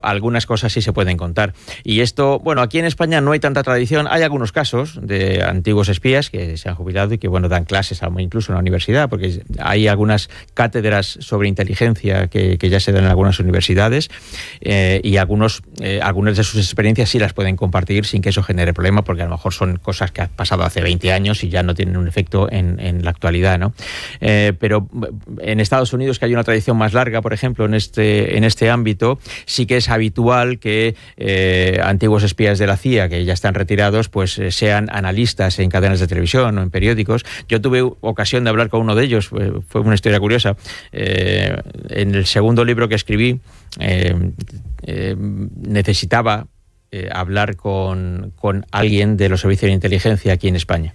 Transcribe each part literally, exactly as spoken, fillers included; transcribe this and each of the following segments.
algunas cosas sí se pueden contar. Y esto, bueno, aquí en España no hay tanta tradición. Hay algunos casos de antiguos espías que se han jubilado y que, bueno, dan clases incluso en la universidad, porque hay algunas cátedras sobre inteligencia que, que ya se dan en algunas universidades eh, y algunos, eh, algunas de sus experiencias sí las pueden compartir sin que eso genere problema, porque a lo mejor son cosas que han pasado hace veinte años y ya no tienen un efecto en, en la actualidad, ¿no? Eh, pero en Estados Unidos, que hay una tradición más larga, por ejemplo, en este, en este ámbito, sí que es habitual que eh, antiguos espías de la C I A, que ya están retirados, pues eh, sean analistas en cadenas de televisión o en periódicos. Yo tuve ocasión de hablar con uno de ellos, fue, fue una historia curiosa. Eh, en el segundo libro que escribí, eh, eh, necesitaba eh, hablar con, con alguien de los servicios de inteligencia aquí en España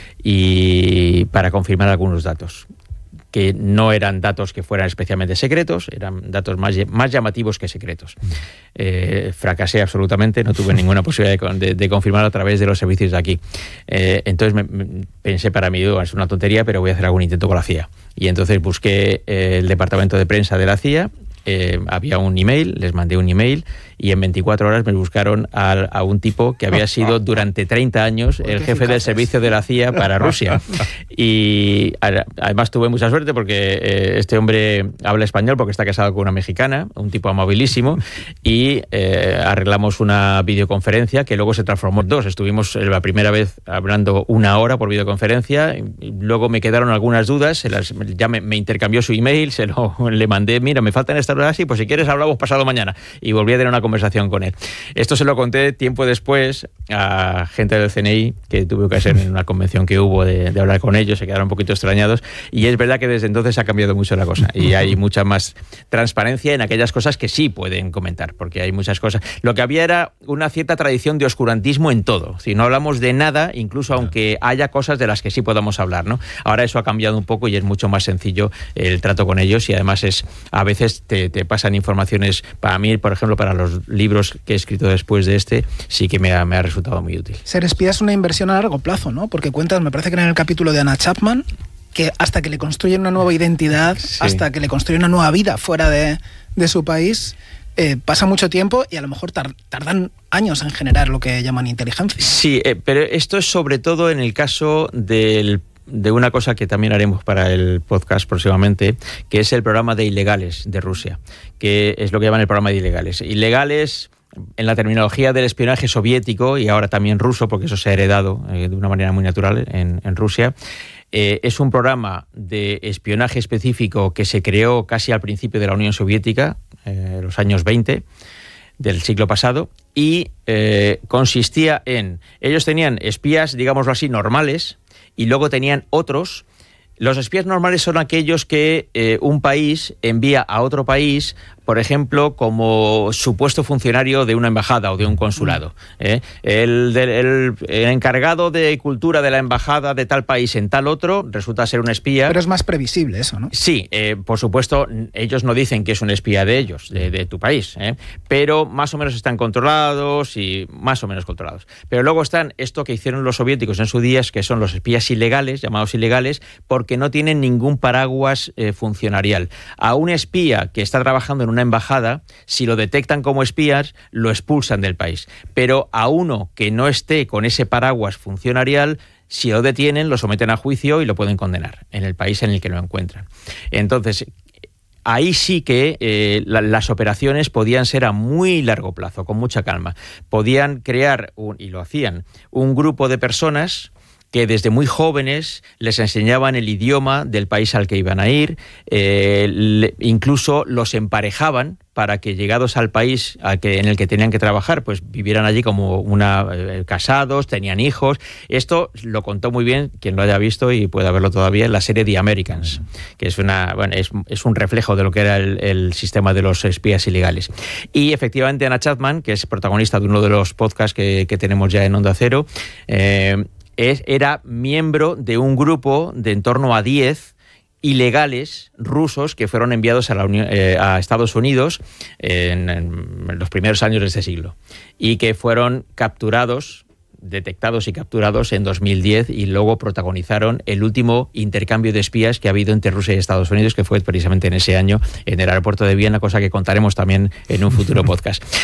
y para confirmar algunos datos, que no eran datos que fueran especialmente secretos, eran datos más, más llamativos que secretos. Eh, fracasé absolutamente, no tuve ninguna posibilidad de, de, de confirmarlo a través de los servicios de aquí. Eh, entonces me, me pensé para mí, oh, es una tontería, pero voy a hacer algún intento con la C I A. Y entonces busqué eh, el departamento de prensa de la C I A, eh, había un email, les mandé un email, y en veinticuatro horas me buscaron a, a un tipo que había sido durante treinta años el jefe del servicio de la C I A para Rusia. Y además tuve mucha suerte porque eh, este hombre habla español porque está casado con una mexicana, un tipo amabilísimo, y eh, arreglamos una videoconferencia que luego se transformó en dos. Estuvimos la primera vez hablando una hora por videoconferencia, y luego me quedaron algunas dudas, se las, ya me, me intercambió su email, se lo, le mandé, mira, me faltan estas dudas, y pues si quieres hablamos pasado mañana, y volví a tener una conversación con él. Esto se lo conté tiempo después a gente del C N I, que tuve que hacer en una convención que hubo de, de hablar con ellos, se quedaron un poquito extrañados, y es verdad que desde entonces ha cambiado mucho la cosa, y hay mucha más transparencia en aquellas cosas que sí pueden comentar, porque hay muchas cosas. Lo que había era una cierta tradición de oscurantismo en todo, si no hablamos de nada, incluso aunque haya cosas de las que sí podamos hablar, ¿no? Ahora eso ha cambiado un poco y es mucho más sencillo el trato con ellos, y además es a veces te, te pasan informaciones. Para mí, por ejemplo, para los libros que he escrito después de este, sí que me ha, me ha resultado muy útil. Ser espía es una inversión a largo plazo, ¿no? Porque cuentas, me parece que en el capítulo de Anna Chapman, que hasta que le construyen una nueva identidad, sí. hasta que le construyen una nueva vida fuera de, de su país, eh, pasa mucho tiempo y a lo mejor tar, tardan años en generar lo que llaman inteligencia. Sí, eh, pero esto es sobre todo en el caso del de una cosa que también haremos para el podcast próximamente, que es el programa de ilegales de Rusia, que es lo que llaman el programa de ilegales. Ilegales en la terminología del espionaje soviético y ahora también ruso, porque eso se ha heredado eh, de una manera muy natural en, en Rusia. Eh, es un programa de espionaje específico que se creó casi al principio de la Unión Soviética, eh, los años veinte del siglo pasado, y eh, consistía en... Ellos tenían espías, digámoslo así, normales, y luego tenían otros. Los espías normales son aquellos que eh, un país envía a otro país, por ejemplo, como supuesto funcionario de una embajada o de un consulado. ¿eh? El, del, el, el encargado de cultura de la embajada de tal país en tal otro resulta ser un espía. Pero es más previsible eso, ¿no? Sí, eh, por supuesto, ellos no dicen que es un espía de ellos, de, de tu país, ¿eh? pero más o menos están controlados y más o menos controlados. Pero luego están esto que hicieron los soviéticos en su día, que son los espías ilegales, llamados ilegales, porque no tienen ningún paraguas eh, funcionarial. A un espía que está trabajando en una embajada, si lo detectan como espías, lo expulsan del país. Pero a uno que no esté con ese paraguas funcionarial, si lo detienen, lo someten a juicio y lo pueden condenar en el país en el que lo encuentran. Entonces, ahí sí que eh, la, las operaciones podían ser a muy largo plazo, con mucha calma. Podían crear, un, y lo hacían, un grupo de personas que desde muy jóvenes les enseñaban el idioma del país al que iban a ir, eh, le, incluso los emparejaban para que llegados al país al que, en el que tenían que trabajar, pues vivieran allí como una eh, casados, tenían hijos. Esto lo contó muy bien quien lo haya visto y pueda verlo todavía en la serie The Americans, que es una bueno, es, es un reflejo de lo que era el, el sistema de los espías ilegales. Y efectivamente Anna Chapman, que es protagonista de uno de los podcasts que, que tenemos ya en Onda Cero, eh, Es, era miembro de un grupo de en torno a diez ilegales rusos que fueron enviados a, la Unión, eh, a Estados Unidos en, en los primeros años de este siglo y que fueron capturados detectados y capturados en dos mil diez y luego protagonizaron el último intercambio de espías que ha habido entre Rusia y Estados Unidos, que fue precisamente en ese año en el aeropuerto de Viena, cosa que contaremos también en un futuro podcast.